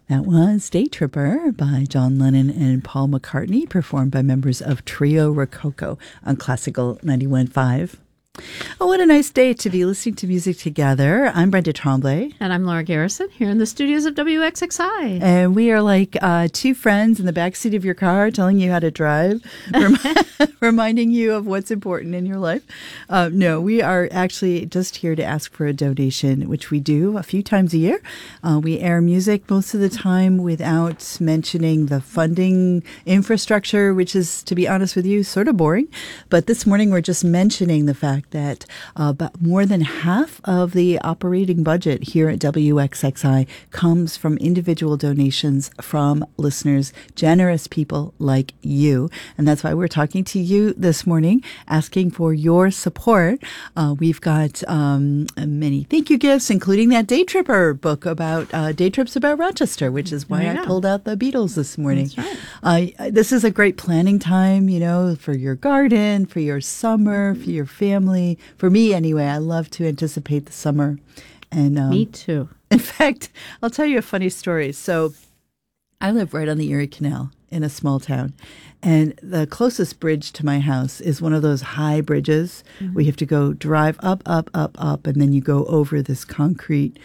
That was Day Tripper by John Lennon and Paul McCartney, performed by members of Trio Rococo on Classical 91.5. Oh, what a nice day to be listening to music together. I'm Brenda Tremblay. And I'm Laura Garrison here in the studios of WXXI. And we are like two friends in the backseat of your car telling you how to drive, reminding you of what's important in your life. No, we are actually just here to ask for a donation, which we do a few times a year. We air music most of the time without mentioning the funding infrastructure, which is, to be honest with you, sort of boring. But this morning we're just mentioning the fact that about more than half of the operating budget here at WXXI comes from individual donations from listeners, generous people like you. And that's why we're talking to you this morning, asking for your support. We've got many thank you gifts, including that Day Tripper book about day trips about Rochester, which is why I pulled out the Beatles this morning. That's right. This is a great planning time, you know, for your garden, for your summer, for your family. For me, anyway, I love to anticipate the summer. And me too. In fact, I'll tell you a funny story. So I live right on the Erie Canal in a small town. And the closest bridge to my house is one of those high bridges where you have to go drive up, and then you go over this concrete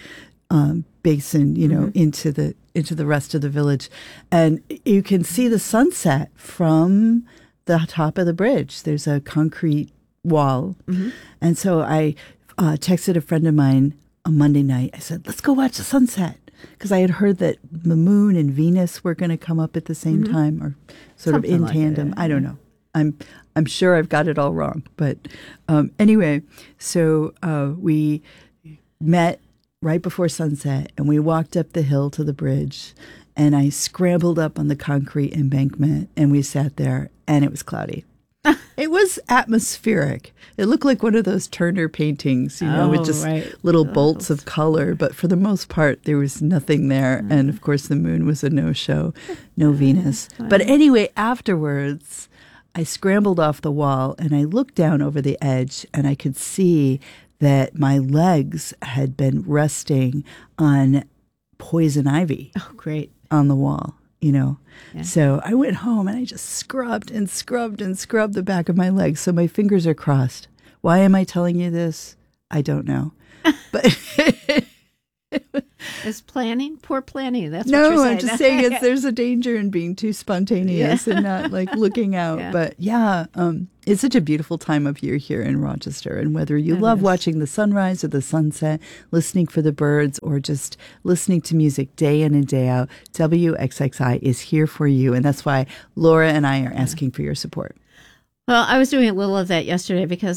basin, you know, into the rest of the village. And you can see the sunset from the top of the bridge. There's a concrete wall. And so I texted a friend of mine on Monday night. I said, let's go watch the sunset. Because I had heard that the moon and Venus were going to come up at the same time, or sort Something of in like tandem. that. I don't know. I'm sure I've got it all wrong. But anyway, so we met right before sunset, and we walked up the hill to the bridge, and I scrambled up on the concrete embankment, and we sat there, and it was cloudy. It was atmospheric. It looked like one of those Turner paintings, you know, with just little bolts of color. But for the most part, there was nothing there. And, of course, the moon was a no-show, no Venus. But anyway, afterwards, I scrambled off the wall, and I looked down over the edge, and I could see that my legs had been resting on poison ivy. Oh, great. On the wall. You know, Yeah. So I went home and I just scrubbed the back of my legs. So my fingers are crossed. Why am I telling you this? I don't know. But Is planning poor planning? That's no, what you're saying. I'm just saying there's a danger in being too spontaneous and not like looking out. Yeah. But yeah, it's such a beautiful time of year here in Rochester. And whether you love watching the sunrise or the sunset, listening for the birds, or just listening to music day in and day out, WXXI is here for you. And that's why Laura and I are asking for your support. Well, I was doing a little of that yesterday because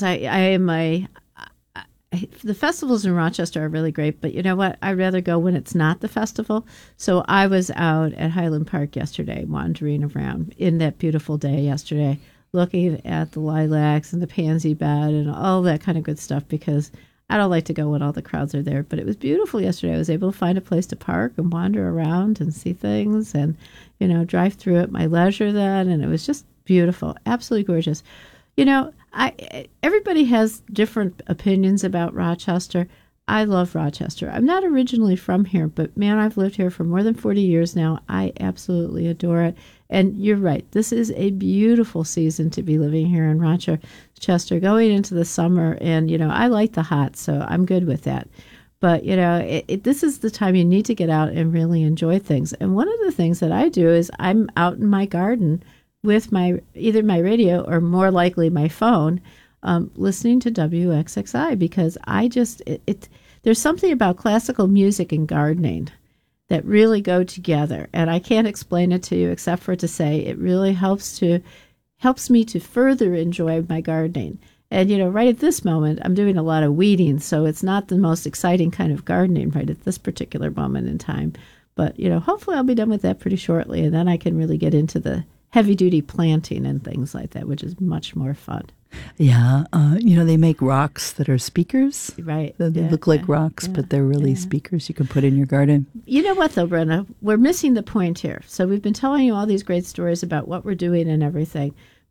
the festivals in Rochester are really great, but you know what? I'd rather go when it's not the festival. So I was out at Highland Park yesterday, wandering around in that beautiful day yesterday, looking at the lilacs and the pansy bed and all that kind of good stuff, because I don't like to go when all the crowds are there. But it was beautiful yesterday. I was able to find a place to park and wander around and see things and, you know, drive through at my leisure then. And it was just beautiful, absolutely gorgeous. You know, everybody has different opinions about Rochester. I love Rochester. I'm not originally from here, but man, I've lived here for more than 40 years now. I absolutely adore it. And you're right. This is a beautiful season to be living here in Rochester, going into the summer. And, you know, I like the hot, so I'm good with that. But, you know, this is the time you need to get out and really enjoy things. And one of the things that I do is I'm out in my garden with either my radio or more likely my phone, listening to WXXI, because there's something about classical music and gardening that really go together. And I can't explain it to you except for to say it really helps me to further enjoy my gardening. And, you know, right at this moment, I'm doing a lot of weeding, so it's not the most exciting kind of gardening right at this particular moment in time. But, you know, hopefully I'll be done with that pretty shortly, and then I can really get into the heavy-duty planting and things like that, which is much more fun. Yeah. You know, they make rocks that are speakers. Right. They look like rocks, but they're really speakers you can put in your garden. You know what, though, Brenna? We're missing the point here. So we've been telling you all these great stories about what we're doing and everything.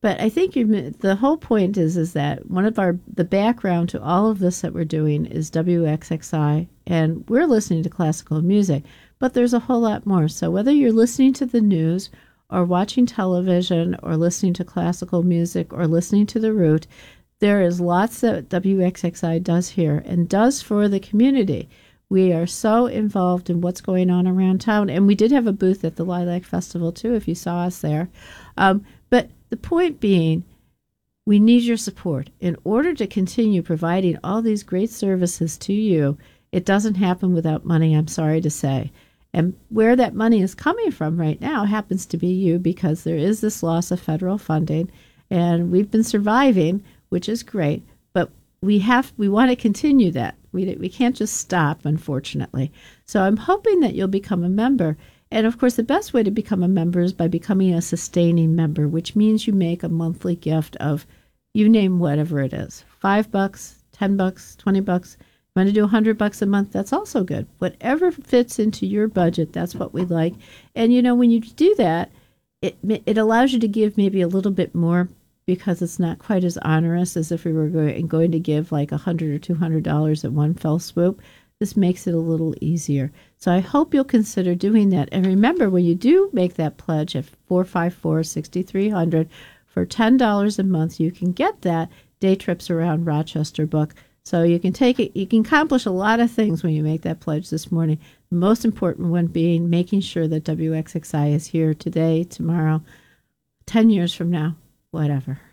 But I think the whole point is that the background to all of this that we're doing is WXXI, and we're listening to classical music, but there's a whole lot more. So whether you're listening to the news or watching television or listening to classical music or listening to The Root, there is lots that WXXI does here and does for the community. We are so involved in what's going on around town, and we did have a booth at the Lilac Festival too, if you saw us there. But the point being, we need your support. In order to continue providing all these great services to you, it doesn't happen without money, I'm sorry to say. And where that money is coming from right now happens to be you, because there is this loss of federal funding, and we've been surviving, which is great, but we want to continue that. We can't just stop, unfortunately. So I'm hoping that you'll become a member. And of course, the best way to become a member is by becoming a sustaining member, which means you make a monthly gift of, you name whatever it is, $5, $10, $20. You want to do $100 a month? That's also good. Whatever fits into your budget, that's what we like. And when you do that, it allows you to give maybe a little bit more, because it's not quite as onerous as if we were going to give like $100 or $200 at one fell swoop. This makes it a little easier. So I hope you'll consider doing that. And remember, when you do make that pledge at 454-6300 for $10 a month, you can get that Day Trips Around Rochester book. So you can take it, you can accomplish a lot of things when you make that pledge this morning. The most important one being making sure that WXXI is here today, tomorrow, 10 years from now, whatever.